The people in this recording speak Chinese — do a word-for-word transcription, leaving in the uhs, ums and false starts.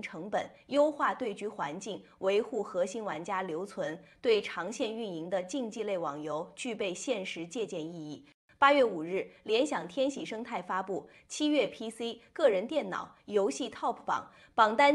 成本，优化对局环境，维护核心玩家留存，对长线运营的竞技类网游具备现实借鉴意义。八月五日，联想天喜生态发布七月 P C、个人电脑游戏 Top 榜榜单。